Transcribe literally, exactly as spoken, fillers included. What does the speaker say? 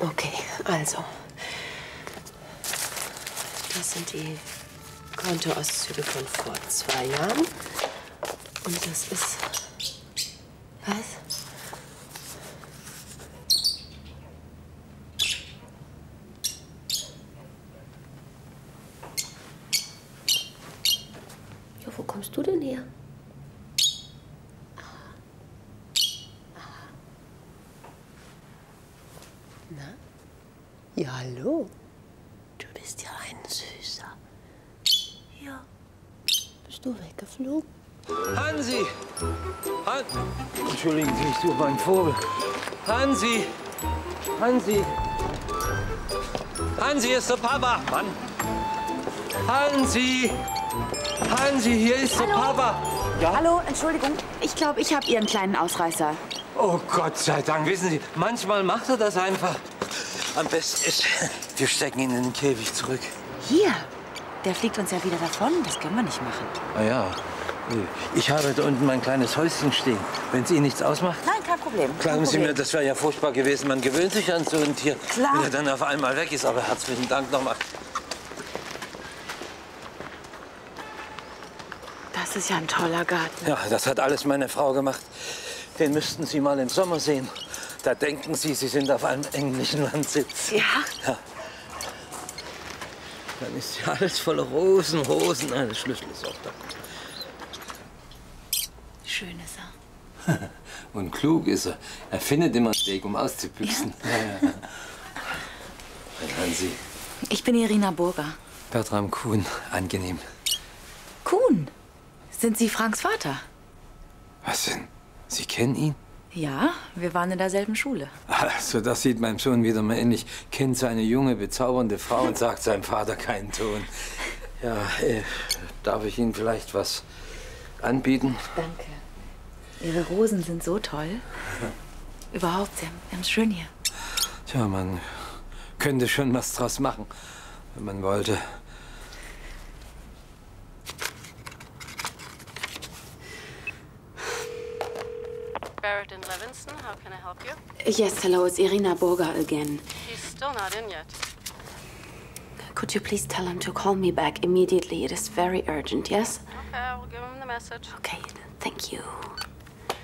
Okay, also. Das sind die Kontoauszüge von vor zwei Jahren. Und das ist... Was? Ja, wo kommst du denn her? Na? Ja, hallo. Du bist ja ein Süßer. Ja. Bist du weggeflogen? Hansi! Han Entschuldigen Sie, ich suche meinen Vogel. Hansi! Hansi! Hansi, ist der Papa! Mann! Hansi! Hansi, hier ist der Papa! Ja? Hallo, Entschuldigung. Ich glaube, ich habe Ihren kleinen Ausreißer. Oh Gott sei Dank, wissen Sie, manchmal macht er das einfach. Am besten ist, wir stecken ihn in den Käfig zurück. Hier? Der fliegt uns ja wieder davon. Das können wir nicht machen. Ah ja, ich habe da unten mein kleines Häuschen stehen. Wenn es Ihnen nichts ausmacht? Nein, kein Problem. Glauben Sie mir, das wäre ja furchtbar gewesen. Man gewöhnt sich an so ein Tier, Klar. wenn er dann auf einmal weg ist. Aber herzlichen Dank nochmal. Das ist ja ein toller Garten. Ja, das hat alles meine Frau gemacht. Den müssten Sie mal im Sommer sehen. Da denken Sie, Sie sind auf einem englischen Landsitz. Ja? Ja. Dann ist ja alles voller Rosen, Rosen. Nein, der Schlüssel ist auch da. Schön ist er. Und klug ist er. Er findet immer einen Weg, um auszubüchsen. Ja. Ja, ja. Hansi. Ich bin Irina Burger. Bertram Kuhn, angenehm. Kuhn? Sind Sie Franks Vater? Was denn? Sie kennen ihn? Ja, wir waren in derselben Schule. Also, das sieht meinem Sohn wieder mal ähnlich. Kennt seine junge, bezaubernde Frau und sagt seinem Vater keinen Ton. Ja, äh, darf ich Ihnen vielleicht was anbieten? Danke. Ihre Rosen sind so toll. Überhaupt, Sie haben es schön hier. Tja, man könnte schon was draus machen, wenn man wollte. Barrett and Levinston, how can I help you? Yes, hello, it's Irina Burger again. He's still not in yet. Could you please tell him to call me back immediately? It is very urgent, yes? Okay, I will give him the message. Okay, thank you.